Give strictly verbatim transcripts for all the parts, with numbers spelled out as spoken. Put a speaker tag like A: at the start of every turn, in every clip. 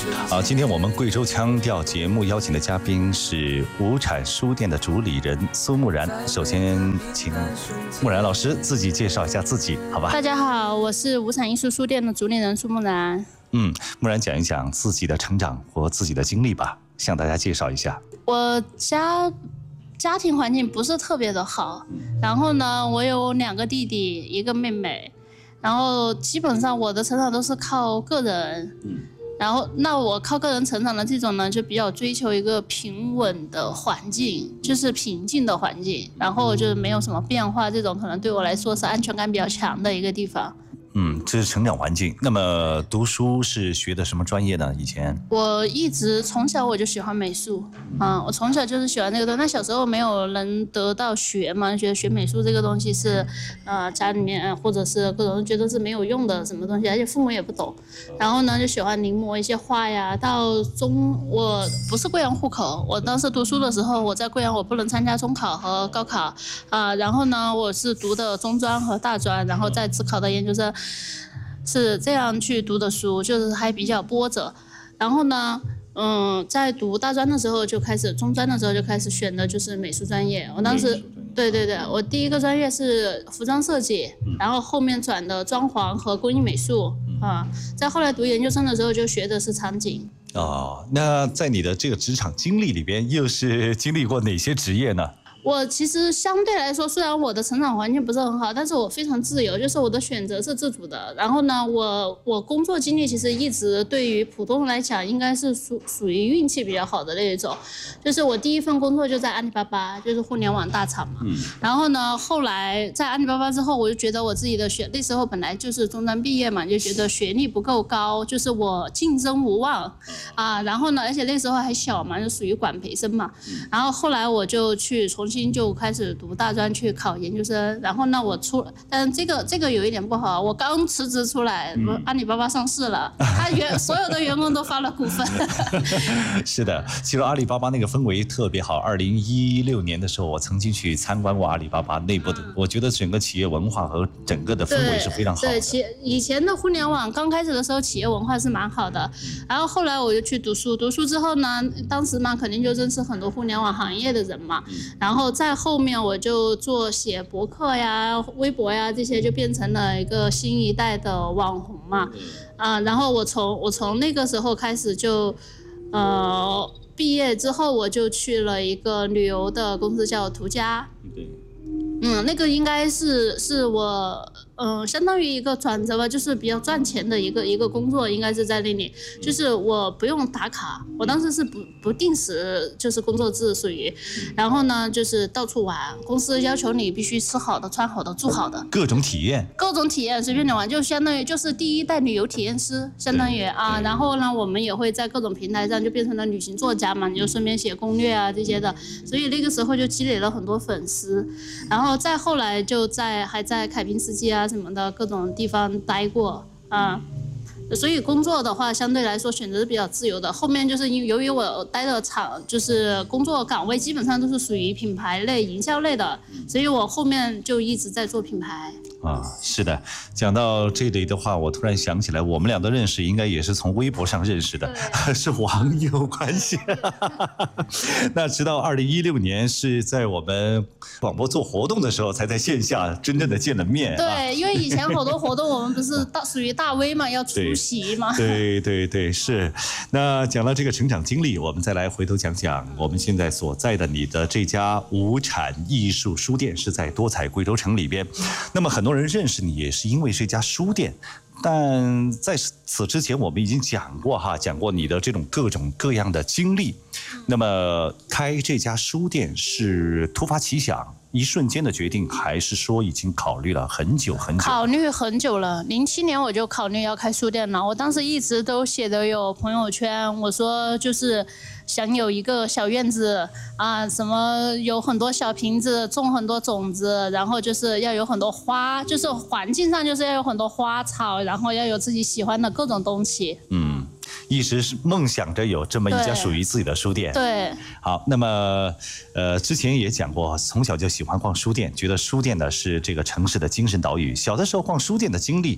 A: 好，今天我们贵州腔调节目邀请的嘉宾是无产书店的主理人苏木然。首先，请木然老师自己介绍一下自己，好吧？
B: 大家好，我是无产艺术书店的主理人苏木然。
A: 嗯，木然讲一讲自己的成长或自己的经历吧，向大家介绍一下。
B: 我家家庭环境不是特别的好，然后呢，我有两个弟弟，一个妹妹，然后基本上我的成长都是靠个人。嗯。然后，那我靠个人成长的这种呢，就比较追求一个平稳的环境，就是平静的环境，然后就是没有什么变化，这种可能对我来说是安全感比较强的一个地方。
A: 嗯，这是成长环境。那么读书是学的什么专业呢？以前
B: 我一直从小我就喜欢美术，嗯，我从小就是喜欢那个东西。那小时候没有人得到学嘛，觉得学美术这个东西是，呃，家里面或者是各种觉得是没有用的什么东西，而且父母也不懂。然后呢，就喜欢临摹一些画呀。到中，我不是贵阳户口，我当时读书的时候，我在贵阳我不能参加中考和高考啊、呃。然后呢，我是读的中专和大专，然后再自考的研究生。是这样去读的书，就是还比较波折。然后呢，嗯，在读大专的时候就开始，中专的时候就开始选的就是美术专业。我当时，对对对，我第一个专业是服装设计，然后后面转的装潢和工艺美术啊。在后来读研究生的时候就学的是场景。
A: 哦，那在你的这个职场经历里边，又是经历过哪些职业呢？
B: 我其实相对来说，虽然我的成长环境不是很好，但是我非常自由，就是我的选择是自主的。然后呢，我我工作经历其实一直对于普通人来讲，应该是属属于运气比较好的那一种。就是我第一份工作就在阿里巴巴，就是互联网大厂嘛。嗯。然后呢，后来在阿里巴巴之后，我就觉得我自己的学那时候本来就是中专毕业嘛，就觉得学历不够高，就是我竞争无望啊。然后呢，而且那时候还小嘛，就属于管培生嘛。然后后来我就去重新就开始读大专去考研究生，然后呢我出，但这个这个有一点不好，我刚辞职出来，嗯、阿里巴巴上市了，他员所有的员工都发了股份。
A: 是的，其实阿里巴巴那个氛围特别好。二零一六年的时候，我曾经去参观过阿里巴巴内部的，嗯、我觉得整个企业文化和整个的氛围是非常好的。
B: 对，企以前的互联网刚开始的时候，企业文化是蛮好的。然后后来我就去读书，读书之后呢，当时嘛肯定就认识很多互联网行业的人嘛，嗯、然后。在后面我就做写博客呀、微博呀这些，就变成了一个新一代的网红嘛。啊、呃，然后我从我从那个时候开始就，呃，毕业之后我就去了一个旅游的公司叫途家。嗯，那个应该是是我，嗯、呃，相当于一个转折吧，就是比较赚钱的一个一个工作，应该是在那里，就是我不用打卡，我当时是不不定时，就是工作制属于，然后呢就是到处玩，公司要求你必须吃好的、穿好的、住好的，
A: 各种体验，
B: 各种体验随便你玩，就相当于就是第一代旅游体验师，相当于啊，然后呢我们也会在各种平台上就变成了旅行作家嘛，你就顺便写攻略啊这些的，所以那个时候就积累了很多粉丝，然后。再后来就在还在凯宾斯基啊什么的各种地方待过啊，所以工作的话相对来说选择是比较自由的。后面就是因由于我待的厂就是工作岗位基本上都是属于品牌类、营销类的，所以我后面就一直在做品牌。
A: 啊，是的，讲到这里的话，我突然想起来，我们俩的认识应该也是从微博上认识的，是网友关系。那直到二零一六年是在我们广播做活动的时候，才在线下真正的见了面。
B: 对，啊、因为以前好多活动我们不是大属于大 V 嘛，要出席嘛。
A: 对对 对, 对，是。那讲到这个成长经历，我们再来回头讲讲我们现在所在的你的这家无产艺术书店是在多彩贵州城里边。那么很多人认识你也是因为这家书店，但在此之前我们已经讲过哈，讲过你的这种各种各样的经历。那么开这家书店是突发奇想，一瞬间的决定，还是说已经考虑了很久很久？
B: 考虑很久了，零七年我就考虑要开书店了。我当时一直都写的有朋友圈，我说就是想有一个小院子啊，什么有很多小瓶子，种很多种子，然后就是要有很多花，就是环境上就是要有很多花草，然后要有自己喜欢的各种东西。
A: 嗯。一直是梦想着有这么一家属于自己的书店。
B: 对，
A: 好，那么呃，之前也讲过，从小就喜欢逛书店，觉得书店呢是这个城市的精神岛屿。小的时候逛书店的经历，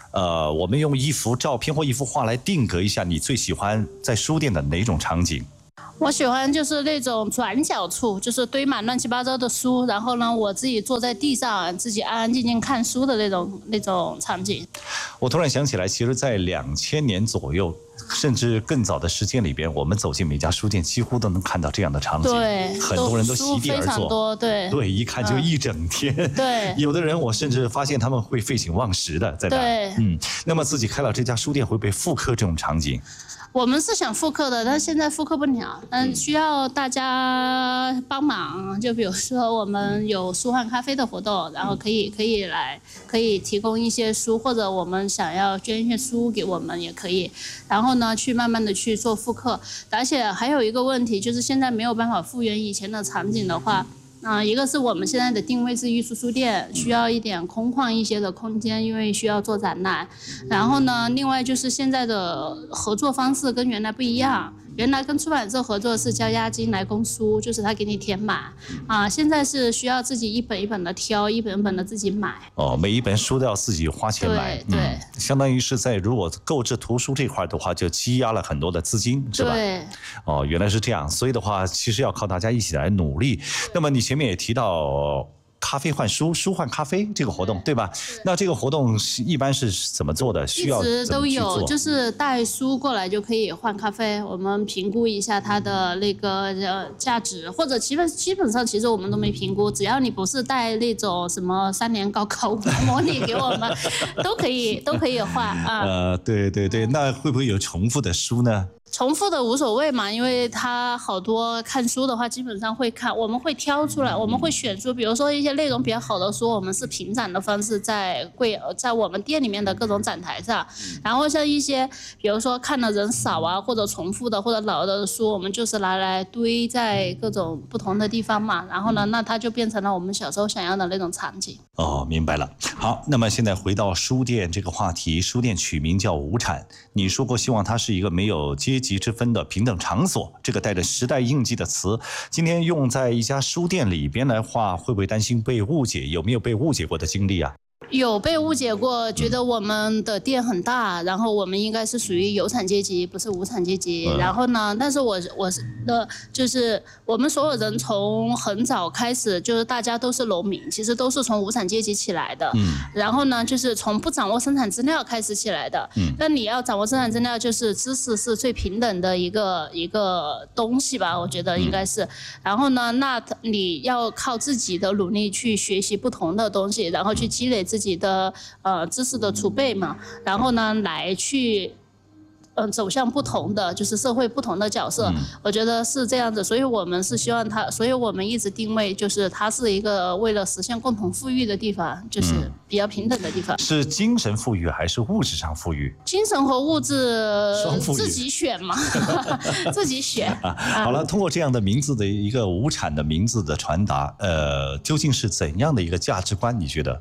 A: 呃，我们用一幅照片或一幅画来定格一下你最喜欢在书店的哪种场景？
B: 我喜欢就是那种转角处，就是堆满乱七八糟的书，然后呢，我自己坐在地上，自己安安静静看书的那种那种场景。
A: 我突然想起来，其实，在两千年左右，甚至更早的时间里边，我们走进每家书店，几乎都能看到这样的场景。
B: 对，
A: 很多人都席地而坐，
B: 非常多，对，
A: 对，一看就一整天。嗯、
B: 对，
A: 有的人我甚至发现他们会废寝忘食的在那。
B: 对，
A: 嗯，那么自己开了这家书店，会不会复刻这种场景？
B: 我们是想复刻的，但现在复刻不了，嗯，需要大家帮忙。就比如说我们有书换咖啡的活动，然后可以可以来，可以提供一些书，或者我们想要捐一些书给我们也可以。然后呢，去慢慢的去做复刻。而且还有一个问题，就是现在没有办法复原以前的场景的话。啊、呃，一个是我们现在的定位是艺术书店，需要一点空旷一些的空间，因为需要做展览。然后呢，另外就是现在的合作方式跟原来不一样。原来跟出版社合作是交押金来供书，就是他给你填满啊、呃。现在是需要自己一本一本的挑，一本一本的自己买。
A: 哦，每一本书都要自己花钱买，
B: 对，对
A: 嗯，相当于是在如果购置图书这块的话，就积压了很多的资金，是吧？
B: 对。
A: 哦，原来是这样，所以的话，其实要靠大家一起来努力。那么你前面也提到。咖啡换书，书换咖啡这个活动，对吧？那这个活动是一般是怎么做的？需要
B: 一直都有，就是带书过来就可以换咖啡。我们评估一下它的那个呃价值，或者基本基本上其实我们都没评估，只要你不是带那种什么三年高考模拟给我们，都可以都可以换啊。
A: 呃，对对对，那会不会有重复的书呢？
B: 重复的无所谓嘛，因为他好多看书的话，基本上会看，我们会挑出来，我们会选书，比如说一些内容比较好的书，我们是评展的方式在柜在我们店里面的各种展台上，然后像一些比如说看的人少啊，或者重复的或者老的书，我们就是拿来堆在各种不同的地方嘛，然后呢，那它就变成了我们小时候想要的那种场景。
A: 哦，明白了。好，那么现在回到书店这个话题，书店取名叫无产，你说过希望它是一个没有阶级之分的平等场所，这个带着时代印记的词，今天用在一家书店里边来话，会不会担心被误解？有没有被误解过的经历啊？
B: 有被误解过，觉得我们的店很大，然后我们应该是属于有产阶级，不是无产阶级。嗯、然后呢，但是我我是的，就是我们所有人从很早开始，就是大家都是农民，其实都是从无产阶级起来的。嗯。然后呢，就是从不掌握生产资料开始起来的。嗯。那你要掌握生产资料，就是知识是最平等的一个一个东西吧，我觉得应该是。嗯、然后呢，那你要靠自己的努力去学习不同的东西，然后去积累自己。自己的呃知识的储备嘛，然后呢来去嗯、呃、走向不同的就是社会不同的角色，嗯、我觉得是这样子，所以我们是希望它，所以我们一直定位就是它是一个为了实现共同富裕的地方，就是比较平等的地方。
A: 嗯、是精神富裕还是物质上富裕？
B: 精神和物质自己选嘛，自己选。啊、
A: 好了，通过这样的名字的一个无产的名字的传达，呃，究竟是怎样的一个价值观？你觉得？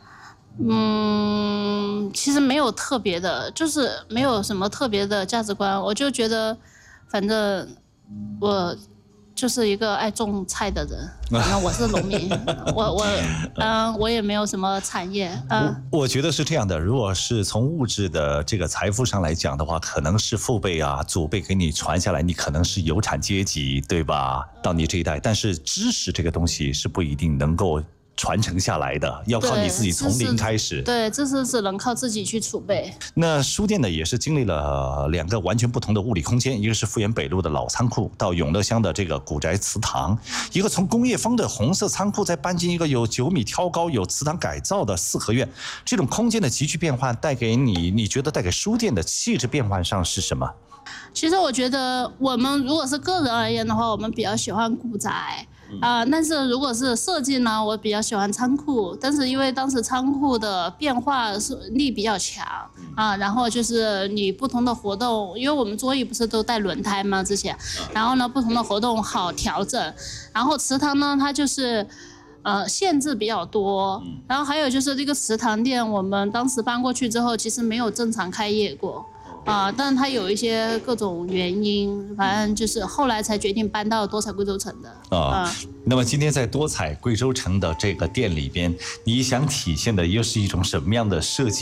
B: 嗯，其实没有特别的，就是没有什么特别的价值观。我就觉得，反正我就是一个爱种菜的人。反正我是农民，我我嗯，我也没有什么产业。嗯，
A: 我我觉得是这样的。如果是从物质的这个财富上来讲的话，可能是父辈啊、祖辈给你传下来，你可能是有产阶级，对吧？到你这一代，但是知识这个东西是不一定能够传承下来的，要靠你自己从零开始。
B: 对，这是只能靠自己去储备。
A: 那书店呢，也是经历了两个完全不同的物理空间，一个是富源北路的老仓库，到永乐乡的这个古宅祠堂，一个从工业风的红色仓库再搬进一个有九米挑高、有祠堂改造的四合院。这种空间的急剧变换，带给你，你觉得带给书店的气质变换上是什么？
B: 其实我觉得，我们如果是个人而言的话，我们比较喜欢古宅。啊、呃，但是如果是设计呢，我比较喜欢仓库，但是因为当时仓库的变化力比较强啊，然后就是你不同的活动，因为我们桌椅不是都带轮胎吗？之前，然后呢，不同的活动好调整，然后祠堂呢，它就是呃限制比较多，然后还有就是这个祠堂店，我们当时搬过去之后，其实没有正常开业过。啊、呃，但它有一些各种原因，反正就是后来才决定搬到多彩贵州城的。啊、哦呃，
A: 那么今天在多彩贵州城的这个店里边，你想体现的又是一种什么样的设计呢？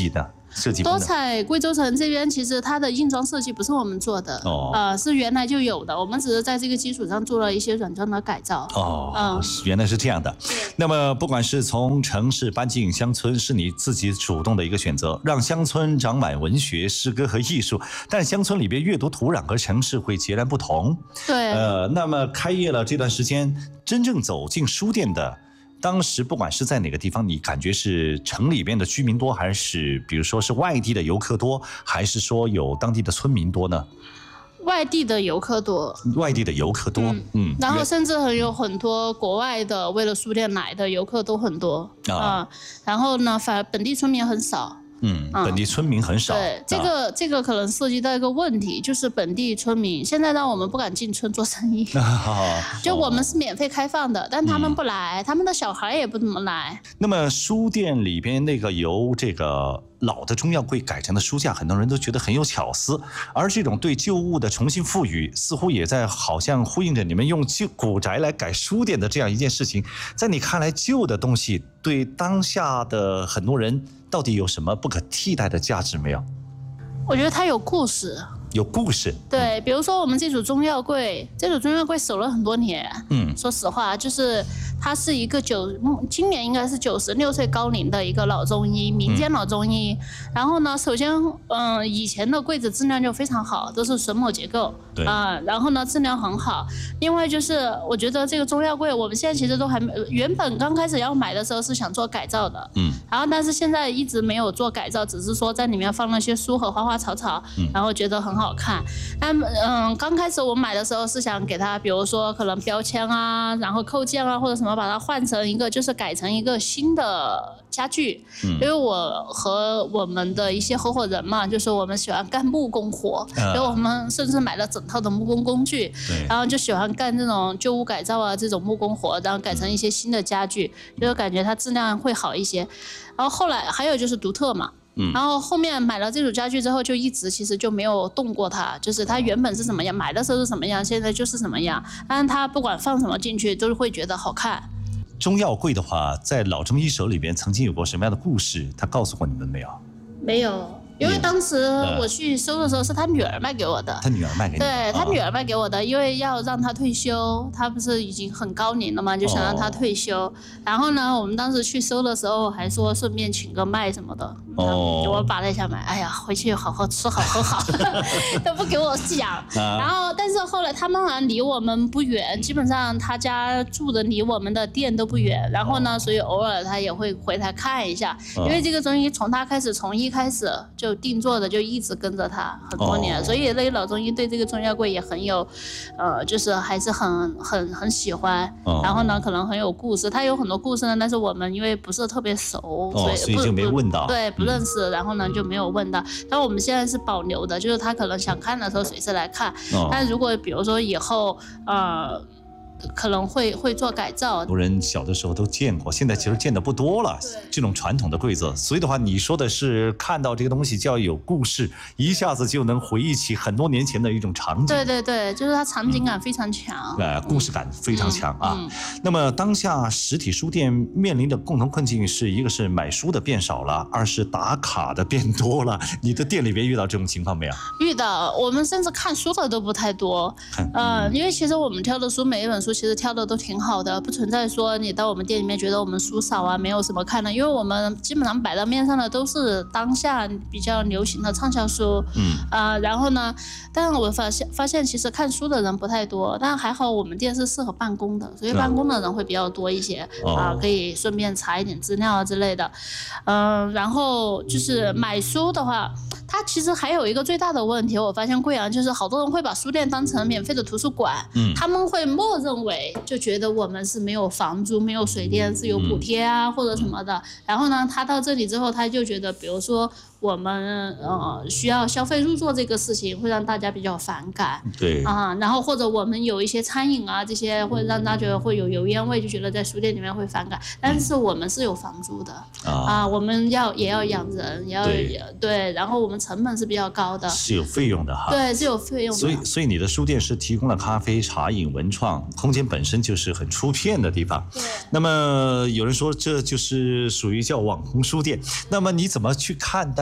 A: 设计？
B: 多彩贵州城这边其实它的硬装设计不是我们做的，哦，呃，是原来就有的，我们只是在这个基础上做了一些软装的改造。
A: 哦，嗯，原来是这样的。那么不管是从城市搬进乡村，是你自己主动的一个选择，让乡村长满文学、诗歌和艺术，但乡村里边阅读土壤和城市会截然不同。
B: 对，
A: 呃，那么开业了这段时间，真正走进书店的，当时不管是在哪个地方，你感觉是城里边的居民多，还是比如说是外地的游客多，还是说有当地的村民多呢？
B: 外地的游客多，
A: 外地的游客多，嗯，
B: 嗯然后甚至还有很多国外的为了书店来的游客都很多啊、嗯，然后呢，反而本地村民很少。
A: 嗯，本地村民很少。
B: 对，这个、啊、这个可能涉及到一个问题，就是本地村民现在让我们不敢进村做生意。就我们是免费开放的，但他们不来，嗯、他们的小孩也不怎么来。
A: 那么书店里边那个由这个老的中药柜改成的书架，很多人都觉得很有巧思，而这种对旧物的重新赋予，似乎也在好像呼应着你们用旧古宅来改书店的这样一件事情。在你看来，旧的东西对当下的很多人到底有什么不可替代的价值没有？
B: 我觉得它有故事。
A: 有故事，
B: 对，比如说我们这组中药柜，这组中药柜守了很多年。嗯，说实话，就是他是一个九，今年应该是九十六岁高龄的一个老中医，民间老中医。嗯、然后呢，首先，嗯、呃，以前的柜子质量就非常好，都是榫卯结构，
A: 对
B: 啊、呃，然后呢，质量很好。另外就是，我觉得这个中药柜，我们现在其实都还没，原本刚开始要买的时候是想做改造的，嗯，然后但是现在一直没有做改造，只是说在里面放了些书和花花草草，嗯、然后觉得很好看。但嗯，刚开始我买的时候是想给它，比如说可能标签啊，然后扣件啊或者什么，把它换成一个，就是改成一个新的家具。嗯，因为我和我们的一些合伙人嘛，就是我们喜欢干木工活，所以、啊、我们甚至买了整套的木工工具，然后就喜欢干这种旧屋改造啊，这种木工活，然后改成一些新的家具，嗯、就感觉它质量会好一些。然后后来还有就是独特嘛。嗯、然后后面买了这组家具之后，就一直其实就没有动过它，就是它原本是什么样，买的时候是什么样，现在就是什么样。但是它不管放什么进去，都是会觉得好看。
A: 中药柜的话，在老中医手里边曾经有过什么样的故事？他告诉过你们没有？
B: 没有。因为当时我去收的时候是他女儿卖给我的，
A: 他女儿卖给你，
B: 对他女儿卖给我的，因为要让他退休，他不是已经很高龄了嘛，就想让他退休。哦、然后呢，我们当时去收的时候还说顺便请个麦什么的，哦，我把了一下麦，哎呀，回去好好吃好喝好，都不给我讲。啊、然后，但是后来他们好像离我们不远，基本上他家住的离我们的店都不远。然后呢，所以偶尔他也会回来看一下，哦、因为这个中医从他开始，从一开始就。就定做的就一直跟着他很多年， oh. 所以那个老中医对这个中药柜也很有，呃，就是还是很很很喜欢。Oh. 然后呢，可能很有故事，他有很多故事呢，但是我们因为不是特别熟，
A: oh,
B: 所以
A: 所以就没问到，
B: 对，不认識，嗯、然后呢就没有问到。但我们现在是保留的，就是他可能想看的时候随时来看。Oh. 但如果比如说以后，呃。可能会会做改造，
A: 很多人小的时候都见过，现在其实见的不多了。这种传统的柜子，所以的话，你说的是看到这个东西就要有故事，一下子就能回忆起很多年前的一种场景。
B: 对对对，就是它场景感非常强，
A: 呃、嗯，故事感非常强、嗯、啊、嗯。那么当下实体书店面临的共同困境是一个是买书的变少了，二是打卡的变多了。你的店里边遇到这种情况没有？
B: 遇到，我们甚至看书的都不太多。嗯、呃，因为其实我们挑的书每一本书。其实挑的都挺好的，不存在说你到我们店里面觉得我们书少啊，没有什么看的，因为我们基本上摆到面上的都是当下比较流行的畅销书，嗯啊、呃，然后呢，但我发现发现其实看书的人不太多，但还好我们店是适合办公的，所以办公的人会比较多一些、嗯、啊，可以顺便查一点资料啊之类的，嗯、呃，然后就是买书的话，它其实还有一个最大的问题，我发现贵阳就是好多人会把书店当成免费的图书馆，嗯，他们会默认为就觉得我们是没有房租、没有水电，是有补贴啊、嗯、或者什么的。然后呢，他到这里之后，他就觉得，比如说我们呃需要消费入座这个事情，会让大家比较反感。
A: 对
B: 啊，然后或者我们有一些餐饮啊这些，会让大家觉得会有油烟味，就觉得在书店里面会反感。但是我们是有房租的、嗯、啊，我们要也要养人，也要对, 对，然后我们成本是比较高的，
A: 是有费用的哈。
B: 对，是有费用的。
A: 所以，所以你的书店是提供了咖啡、茶饮、文创空间，本身就是很出片的地方。
B: 对。
A: 那么有人说这就是属于叫网红书店，那么你怎么去看待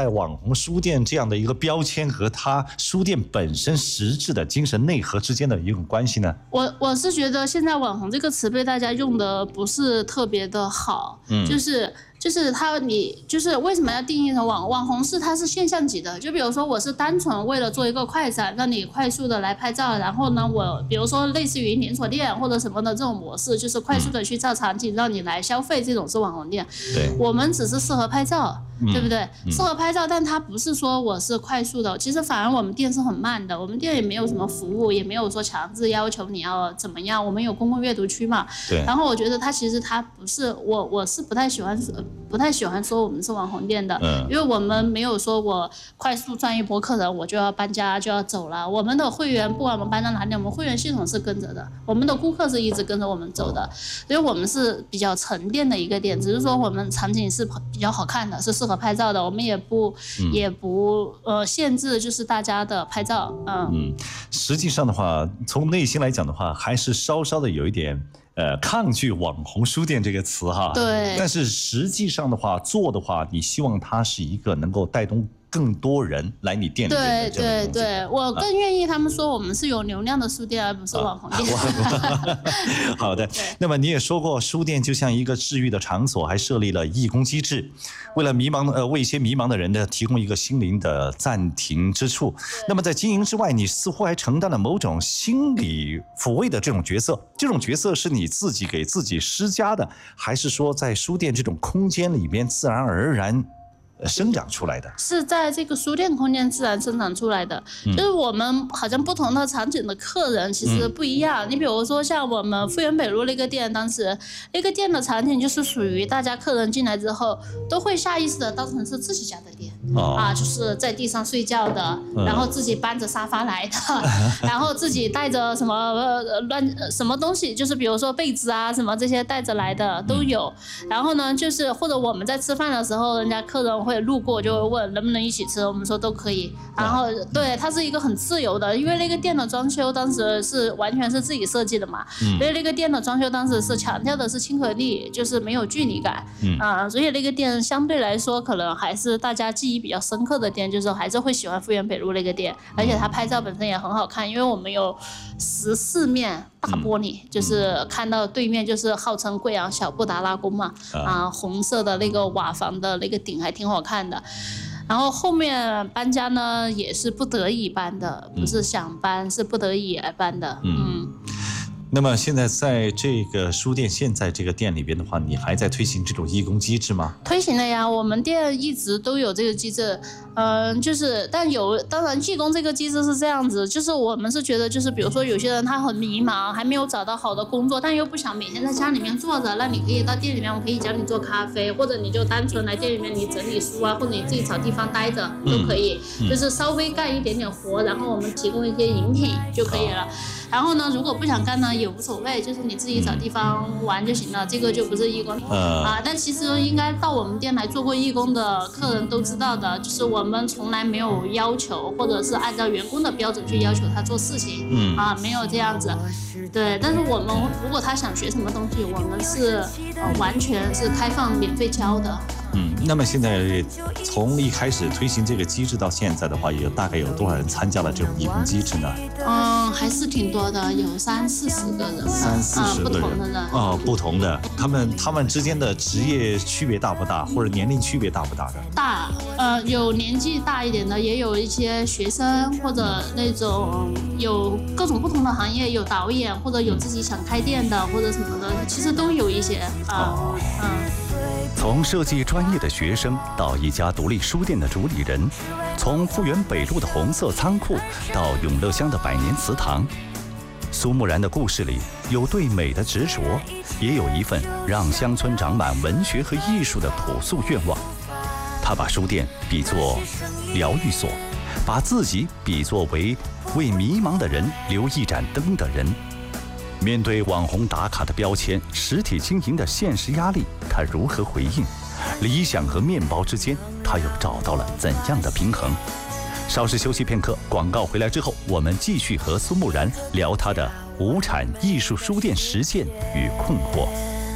A: 在网红书店这样的一个标签和它书店本身实质的精神内核之间的一种关系呢？
B: 我我是觉得现在网红这个词被大家用的不是特别的好，嗯，就是就是他你就是为什么要定义成网网红是它是现象级的，就比如说我是单纯为了做一个快闪，让你快速的来拍照，然后呢我比如说类似于连锁店或者什么的这种模式，就是快速的去造场景让你来消费，这种是网红店。对，我们只是适合拍照，嗯、对不对？嗯、适合拍照，但它不是说我是快速的，其实反而我们店是很慢的，我们店也没有什么服务，也没有说强制要求你要怎么样，我们有公共阅读区嘛。对。然后我觉得它其实它不是我我是不太喜欢不太喜欢说我们是网红店的，嗯、因为我们没有说我快速赚一波客人我就要搬家就要走了，我们的会员不管我们搬到哪里，我们会员系统是跟着的，我们的顾客是一直跟着我们走的，所以我们是比较沉淀的一个店，只是说我们场景是比较好看的，是适合拍照的，我们也不、嗯、也不呃限制就是大家的拍照，嗯嗯，
A: 实际上的话，从内心来讲的话，还是稍稍的有一点。呃，抗拒网红书店这个词哈，
B: 对，
A: 但是实际上的话，做的话，你希望它是一个能够带动更多人来你店里面的这样的东西。对对对，
B: 我更愿意他们说我们是有流量的书店，而不是网红店。
A: 啊、好的，那么你也说过，书店就像一个治愈的场所，还设立了义工机制，为了迷茫呃为一些迷茫的人呢，提供一个心灵的暂停之处。那么在经营之外，你似乎还承担了某种心理抚慰的这种角色，这种角色是你自己给自己施加的，还是说在书店这种空间里面自然而然生长出来的？
B: 是在这个书店空间自然生长出来的、嗯、就是我们好像不同的场景的客人其实不一样、嗯、你比如说像我们复原北路那个店，当时那个店的场景就是属于大家客人进来之后都会下意识的当成是自己家的店、哦、啊，就是在地上睡觉的、嗯、然后自己搬着沙发来的、嗯、然后自己带着什么、呃、乱什么东西，就是比如说被子啊什么这些带着来的都有、嗯、然后呢就是或者我们在吃饭的时候，人家客人会路过就会问能不能一起吃，我们说都可以。然后对，它是一个很自由的，因为那个店的装修当时是完全是自己设计的嘛，嗯、所以那个店的装修当时是强调的是亲和力，就是没有距离感，嗯啊、呃，所以那个店相对来说可能还是大家记忆比较深刻的店，就是还是会喜欢复原北路那个店，而且它拍照本身也很好看，因为我们有十四面大玻璃，嗯、就是看到对面就是号称贵阳小布达拉宫嘛，啊、呃，红色的那个瓦房的那个顶还挺好看的。然后后面搬家呢，也是不得已搬的，不是想搬，嗯、是不得已而搬的。嗯。嗯，
A: 那么现在在这个书店，现在这个店里边的话，你还在推行这种义工机制吗？
B: 推行了呀，我们店一直都有这个机制。嗯、呃，就是但有当然义工这个机制是这样子，就是我们是觉得就是比如说有些人他很迷茫，还没有找到好的工作，但又不想每天在家里面坐着，那你可以到店里面，我可以教你做咖啡，或者你就单纯来店里面你整理书啊，或者你自己找地方待着都可以、嗯嗯，就是稍微干一点点活，然后我们提供一些饮品就可以了。然后呢，如果不想干呢也无所谓，就是你自己找地方玩就行了，这个就不是义工、呃、啊。但其实应该到我们店来做过义工的客人都知道的，就是我们从来没有要求，或者是按照员工的标准去要求他做事情，嗯啊，没有这样子。对，但是我们如果他想学什么东西，我们是呃完全是开放免费教的。
A: 嗯，那么现在从一开始推行这个机制到现在的话，有大概有多少人参加了这种义工机制呢？
B: 嗯，还是挺多的，有三四十个人，
A: 三四十个人，
B: 不同的人啊、
A: 哦，不同的，他们他们之间的职业区别大不大，或者年龄区别大不大的？
B: 大，呃，有年纪大一点的，也有一些学生或者那种有各种不同的行业，有导演或者有自己想开店的或者什么的，其实都有一些啊，哦、嗯。
C: 从设计专业的学生到一家独立书店的主理人，从复原北路的红色仓库到永乐乡的百年祠堂，苏木然的故事里有对美的执着，也有一份让乡村长满文学和艺术的朴素愿望。他把书店比作疗愈所，把自己比作为为迷茫的人留一盏灯的人。面对网红打卡的标签，实体经营的现实压力，他如何回应？理想和面包之间，他又找到了怎样的平衡？稍事休息片刻，广告回来之后，我们继续和苏木然聊他的无产艺术书店实践与困惑。